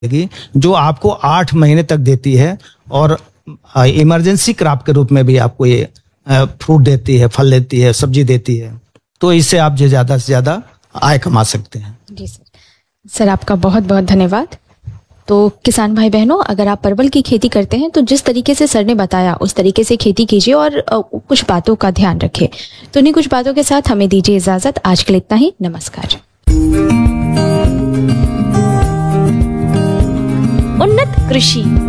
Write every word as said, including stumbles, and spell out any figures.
देगी जो आपको आठ महीने तक देती है और इमरजेंसी क्रॉप के रूप में भी आपको ये फ्रूट देती है, फल देती है, सब्जी देती है। तो इससे आप जो ज्यादा से ज्यादा आय कमा सकते हैं। जी सर। सर आपका बहुत बहुत धन्यवाद। तो किसान भाई बहनों, अगर आप परवल की खेती करते हैं तो जिस तरीके से सर ने बताया उस तरीके से खेती कीजिए और कुछ बातों का ध्यान रखें। तो इन्हीं कुछ बातों के साथ हमें दीजिए इजाजत। आज के लिए इतना ही। नमस्कार। उन्नत कृषि